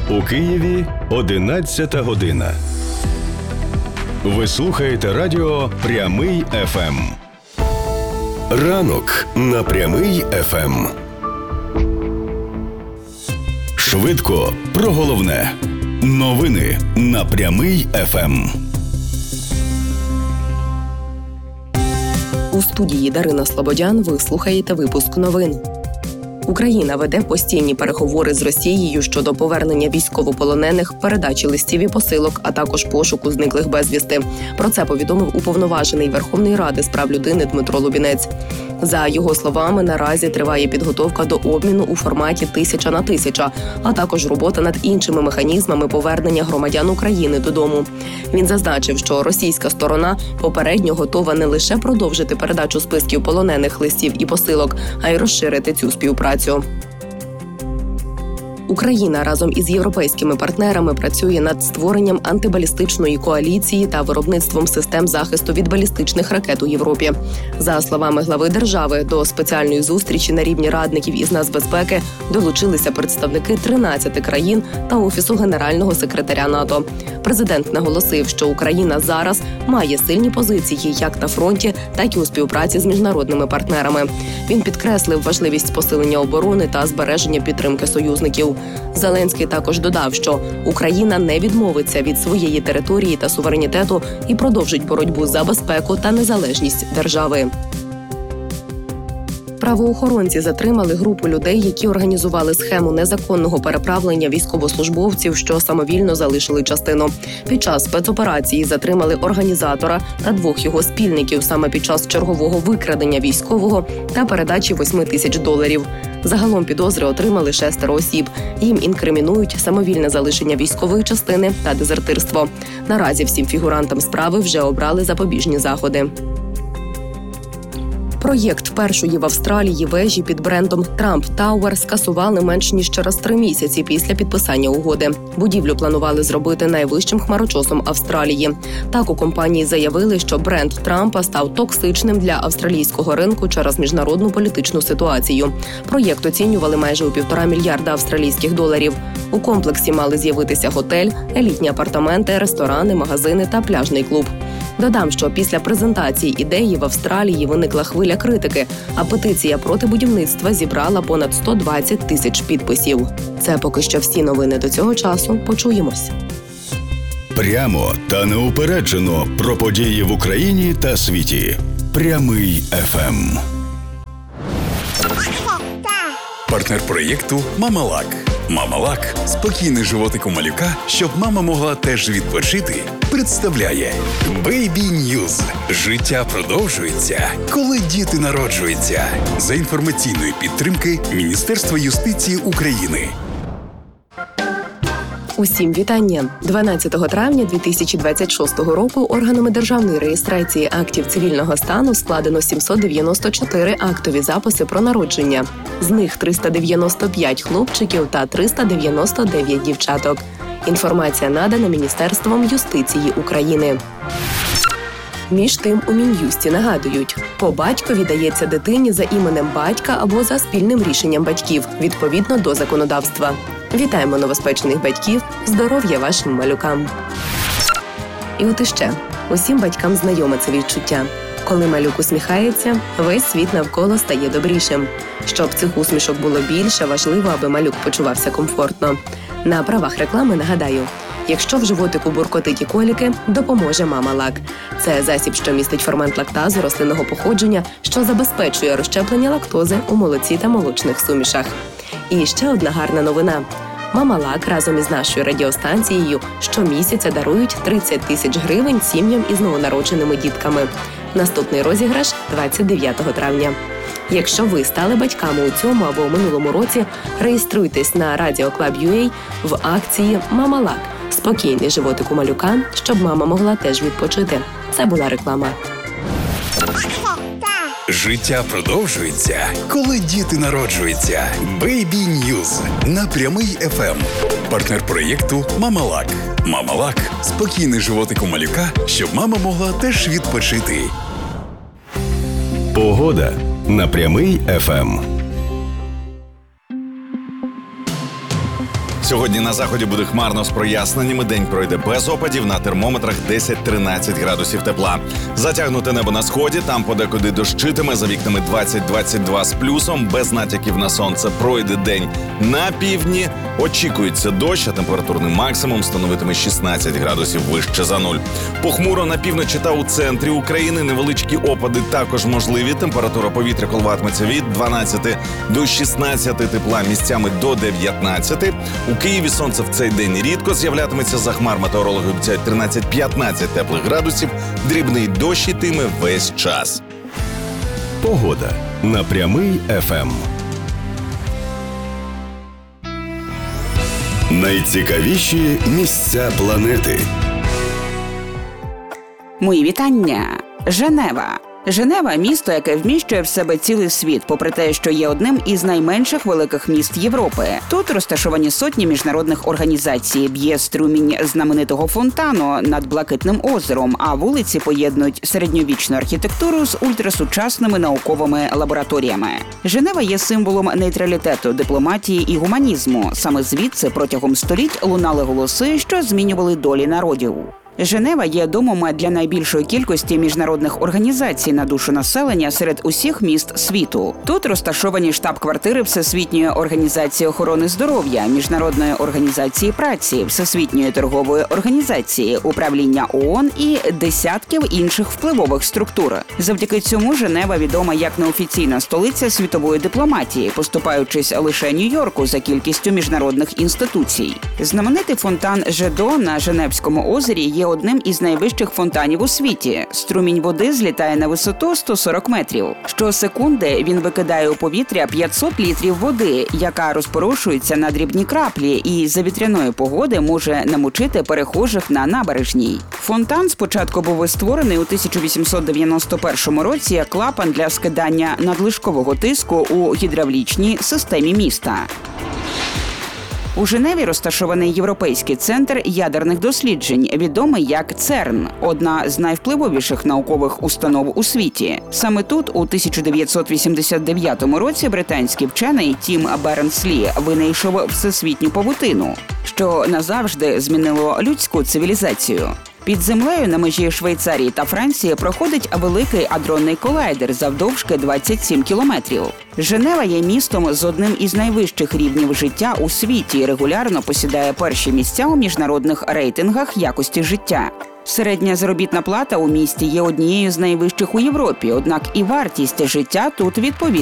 У Києві 11 година. Ви слухаєте радіо «Прямий ФМ». Ранок на «Прямий ФМ». Швидко про головне. Новини на «Прямий ФМ». У студії Дарина Слободян ви слухаєте випуск новин. Україна веде постійні переговори з Росією щодо повернення військовополонених, передачі листів і посилок, а також пошуку зниклих безвісти. Про це повідомив уповноважений Верховної Ради з прав людини Дмитро Лубінець. За його словами, наразі триває підготовка до обміну у форматі 1000 на 1000, а також робота над іншими механізмами повернення громадян України додому. Він зазначив, що російська сторона попередньо готова не лише продовжити передачу списків полонених, листів і посилок, а й розширити цю співпрацю. Україна разом із європейськими партнерами працює над створенням антибалістичної коаліції та виробництвом систем захисту від балістичних ракет у Європі. За словами глави держави, до спеціальної зустрічі на рівні радників із нацбезпеки долучилися представники 13 країн та Офісу Генерального секретаря НАТО. Президент наголосив, що Україна зараз має сильні позиції як на фронті, так і у співпраці з міжнародними партнерами. Він підкреслив важливість посилення оборони та збереження підтримки союзників. Зеленський також додав, що Україна не відмовиться від своєї території та суверенітету і продовжить боротьбу за безпеку та незалежність держави. Правоохоронці затримали групу людей, які організували схему незаконного переправлення військовослужбовців, що самовільно залишили частину. Під час спецоперації затримали організатора та 2 його спільників саме під час чергового викрадення військового та передачі $8000. Загалом підозри отримали 6 осіб. Їм інкримінують самовільне залишення військової частини та дезертирство. Наразі всім фігурантам справи вже обрали запобіжні заходи. Проєкт першої в Австралії вежі під брендом Trump Tower скасували менш ніж через 3 місяці після підписання угоди. Будівлю планували зробити найвищим хмарочосом Австралії. Так, у компанії заявили, що бренд Трампа став токсичним для австралійського ринку через міжнародну політичну ситуацію. Проєкт оцінювали майже у $1,5 мільярда австралійських доларів. У комплексі мали з'явитися готель, елітні апартаменти, ресторани, магазини та пляжний клуб. Додам, що після презентації ідеї в Австралії виникла хвиля критики, а петиція проти будівництва зібрала понад 120 тисяч підписів. Це поки що всі новини до цього часу. Почуємось. Прямо та неупереджено про події в Україні та світі. Прямий ФМ. Партнер проєкту «Мамалак». «Мамалак» – спокійний животик у малюка, щоб мама могла теж відпочити, представляє Baby News. Життя продовжується, коли діти народжуються. За інформаційної підтримки Міністерства юстиції України. Усім вітання! 12 травня 2026 року органами державної реєстрації актів цивільного стану складено 794 актові записи про народження. З них 395 хлопчиків та 399 дівчаток. Інформація надана Міністерством юстиції України. Між тим, у Мін'юсті нагадують, по батькові дається дитині за іменем батька або за спільним рішенням батьків, відповідно до законодавства. Вітаємо новоспечених батьків, здоров'я вашим малюкам. І от іще, усім батькам знайоме це відчуття. Коли малюк усміхається, весь світ навколо стає добрішим. Щоб цих усмішок було більше, важливо, аби малюк почувався комфортно. На правах реклами нагадаю, якщо в животику буркотить і коліки, допоможе Мамалак. Це засіб, що містить фермент лактазу рослинного походження, що забезпечує розщеплення лактози у молоці та молочних сумішах. І ще одна гарна новина. Мамалак разом із нашою радіостанцією щомісяця дарують 30 тисяч гривень сім'ям із новонародженими дітками. Наступний розіграш 29 травня. Якщо ви стали батьками у цьому або у минулому році, реєструйтесь на Radio Club.ua в акції «Мамалак» – спокійний животик у малюка, щоб мама могла теж відпочити. Це була реклама. Життя продовжується, коли діти народжуються. Baby News на Прямий ФМ. Партнер проєкту «Мамалак». «Мамалак» – спокійний животик у малюка, щоб мама могла теж відпочити. Погода на Прямий ФМ. Сьогодні на заході буде хмарно з проясненнями. День пройде без опадів, на термометрах 10-13 градусів тепла. Затягнуте небо на сході, там подекуди дощитиме, за вікнами 20-22 з плюсом, без натяків на сонце. Пройде день на півдні, очікується дощ, а температурний максимум становитиме 16 градусів вище за нуль. Похмуро на півночі та у центрі України, невеличкі опади також можливі. Температура повітря коливатиметься від 12 до 16 тепла, місцями до 19. У Києві сонце в цей день рідко з'являтиметься, за хмар метеорологи обіцяють 13-15 теплих градусів, дрібний дощ ітиме весь час. Погода на Прямий ФМ. Найцікавіші місця планети. Мої вітання! Женева. Женева – місто, яке вміщує в себе цілий світ, попри те, що є одним із найменших великих міст Європи. Тут розташовані сотні міжнародних організацій, б'є струмінь знаменитого фонтану над Блакитним озером, а вулиці поєднують середньовічну архітектуру з ультрасучасними науковими лабораторіями. Женева є символом нейтралітету, дипломатії і гуманізму. Саме звідси протягом століть лунали голоси, що змінювали долі народів. Женева є домом для найбільшої кількості міжнародних організацій на душу населення серед усіх міст світу. Тут розташовані штаб-квартири Всесвітньої організації охорони здоров'я, Міжнародної організації праці, Всесвітньої торгової організації, управління ООН і десятків інших впливових структур. Завдяки цьому Женева відома як неофіційна столиця світової дипломатії, поступаючись лише Нью-Йорку за кількістю міжнародних інституцій. Знаменитий фонтан Жедо на Женевському озері є одним із найвищих фонтанів у світі. Струмінь води злітає на висоту 140 метрів. Щосекунди він викидає у повітря 500 літрів води, яка розпорошується на дрібні краплі і за вітряної погоди може намочити перехожих на набережній. Фонтан спочатку був створений у 1891 році як клапан для скидання надлишкового тиску у гідравлічній системі міста. У Женеві розташований Європейський центр ядерних досліджень, відомий як ЦЕРН, одна з найвпливовіших наукових установ у світі. Саме тут у 1989 році британський вчений Тім Бернс-Лі винайшов всесвітню павутину, що назавжди змінило людську цивілізацію. Під землею на межі Швейцарії та Франції проходить великий адронний колайдер завдовжки 27 кілометрів. Женева є містом з одним із найвищих рівнів життя у світі і регулярно посідає перші місця у міжнародних рейтингах якості життя. Середня заробітна плата у місті є однією з найвищих у Європі, однак і вартість життя тут відповідно